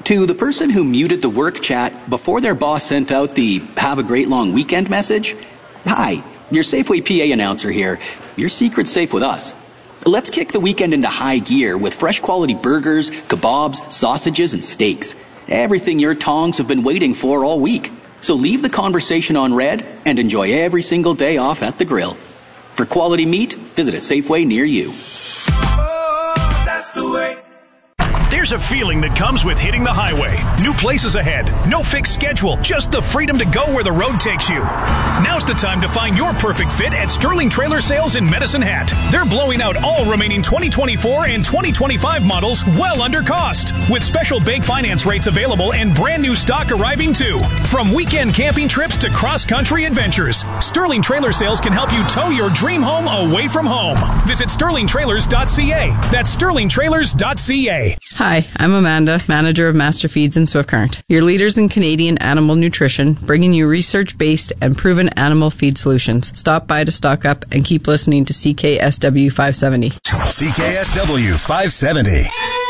To the person who muted the work chat before their boss sent out the "Have a great long weekend" message, hi, your Safeway PA announcer here. Your secret's safe with us. Let's kick the weekend into high gear with fresh quality burgers, kebabs, sausages, and steaks. Everything your tongs have been waiting for all week. So leave the conversation on red and enjoy every single day off at the grill. For quality meat, visit a Safeway near you. Oh, that's the way. There's a feeling that comes with hitting the highway. New places ahead. No fixed schedule. Just the freedom to go where the road takes you. Now's the time to find your perfect fit at Sterling Trailer Sales in Medicine Hat. They're blowing out all remaining 2024 and 2025 models well under cost, with special bank finance rates available and brand new stock arriving too. From weekend camping trips to cross-country adventures, Sterling Trailer Sales can help you tow your dream home away from home. Visit sterlingtrailers.ca. That's sterlingtrailers.ca. Hi, I'm Amanda, manager of Master Feeds in Swift Current, your leaders in Canadian animal nutrition, bringing you research-based and proven animal feed solutions. Stop by to stock up and keep listening to CKSW 570. CKSW 570.